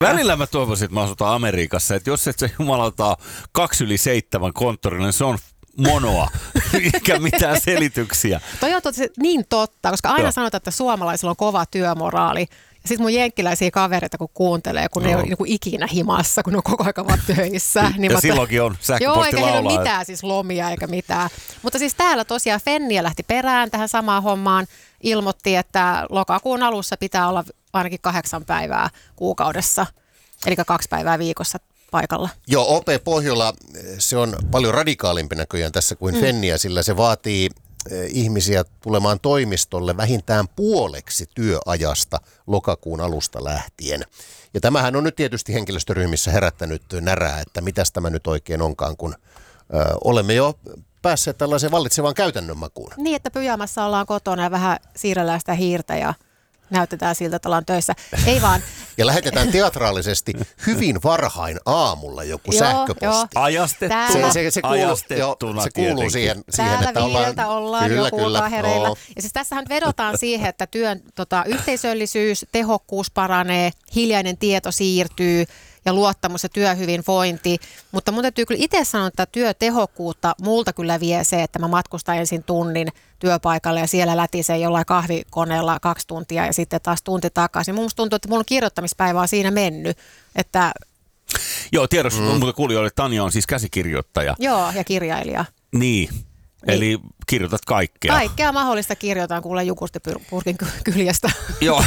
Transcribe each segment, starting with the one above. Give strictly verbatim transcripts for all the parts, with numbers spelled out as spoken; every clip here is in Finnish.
Välillä mä toivoisin, että mä asutaan Amerikassa, että jos et se jumalauta kaksi yli seitsemän konttorilla, niin se on monoa, eikä mitään selityksiä. Toi on niin totta, koska aina Joo. sanotaan, että suomalaisilla on kova työmoraali. Ja sitten mun jenkkiläisiä kavereita, kun kuuntelee, kun no. ne ei ole niin kuin ikinä himassa, kun ne on koko ajan vaan töissä. Niin ja mä silloinkin on sähköposti laulaa. Joo, eikä heillä ole mitään siis lomia eikä mitään. Mutta siis täällä tosiaan Fenniä lähti perään tähän samaan hommaan. Ilmoitti, että lokakuun alussa pitää olla ainakin kahdeksan päivää kuukaudessa, eli kaksi päivää viikossa paikalla. Joo, O P Pohjola, se on paljon radikaalimpi näköjään tässä kuin mm. Fenniä, sillä se vaatii ihmisiä tulemaan toimistolle vähintään puoleksi työajasta lokakuun alusta lähtien. Ja tämähän on nyt tietysti henkilöstöryhmissä herättänyt närää, että mitäs tämä nyt oikein onkaan, kun ö, olemme jo päässeet tällaiseen vallitsevaan käytännön makuun. Niin, että pyjamassa ollaan kotona ja vähän siirrellään sitä hiirtä ja näytetään siltä, että ollaan töissä. Ei vaan. Ja lähetetään teatraalisesti hyvin varhain aamulla joku joo, sähköposti. Joo. Ajastettuna. Täällä, se, se, se, kuuluu, jo, se kuuluu siihen, siihen että ollaan. ollaan kyllä, joku kyllä, hereillä. joo. Ja siis tässähän vedotaan siihen, että työn tota, yhteisöllisyys, tehokkuus paranee, hiljainen tieto siirtyy ja luottamus ja työhyvinvointi. Mutta mun täytyy kyllä itse sanoa, että työtehokkuutta multa kyllä vie se, että mä matkustan ensin tunnin työpaikalle ja siellä lätisee jollain kahvikoneella kaksi tuntia ja sitten taas tunti takaisin. Mun tuntuu, että mun kirjoittamispäivä on siinä mennyt, että Joo, tiedossa, mm. mutta kuulijoille, että Tanja on siis käsikirjoittaja. Joo, ja kirjailija. Niin, eli niin. Kirjoitat kaikkea. Kaikkea mahdollista kirjoitan, kuule Jukusti Purkin kyljestä. Joo,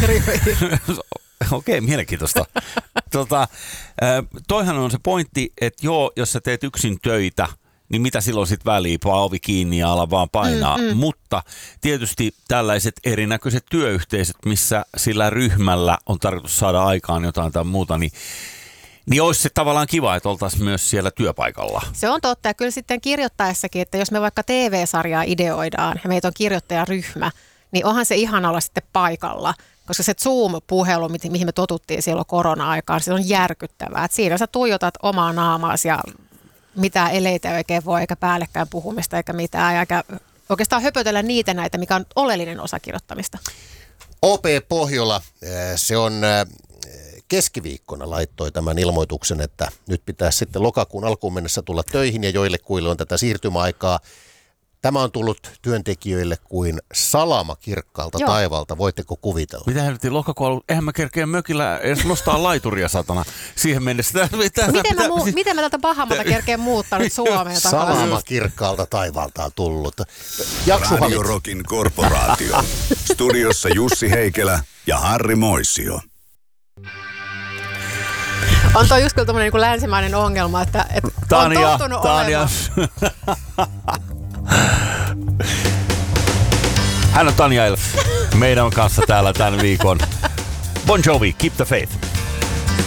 okei, mielenkiintoista. tota, toihan on se pointti, että joo, jos sä teet yksin töitä, niin mitä silloin sitten väliin, ovi kiinni ja ala vaan painaa. Mm, mm. Mutta tietysti tällaiset erinäköiset työyhteisöt, missä sillä ryhmällä on tarkoitus saada aikaan jotain tai muuta, niin Niin olisi se tavallaan kiva, että oltaisiin myös siellä työpaikalla. Se on totta. Ja kyllä sitten kirjoittaessakin, että jos me vaikka T V-sarjaa ideoidaan ja meitä on kirjoittajaryhmä, niin onhan se ihana olla sitten paikalla. Koska se Zoom-puhelu, mihin me totuttiin silloin korona-aikaan, se on järkyttävää. Että siinä sä tuijotat omaa naamaasi ja mitään eleitä ei oikein voi, eikä päällekkäin puhumista eikä mitään. Eikä oikeastaan höpötellä niitä näitä, mikä on oleellinen osa kirjoittamista. O P Pohjola, se on keskiviikkona laittoi tämän ilmoituksen, että nyt pitää sitten lokakuun alkuun mennessä tulla töihin ja joillekuille on tätä siirtymäaikaa. Tämä on tullut työntekijöille kuin salama kirkkaalta Joo. taivaalta. Voitteko kuvitella? Mitä helvetti lokakuun? Eihän mä kerkeä mökillä edes nostaa laituria satana siihen mennessä. Mitä, miten, mä muu, miten mä tältä pahammalta kerkeen muuttaa nyt Suomeen takaisin? Salama kirkkaalta taivaalta on tullut. Radio Rockin korporaatio. Studiossa Jussi Heikelä ja Harri Moissio. On toi just kyllä tommoinen niin länsimainen ongelma, että, että Tanja, on tottunut Tanja. olemaan. Hän on Tanja El. Meidän kanssa täällä tämän viikon. Bon Jovi, Keep the Faith.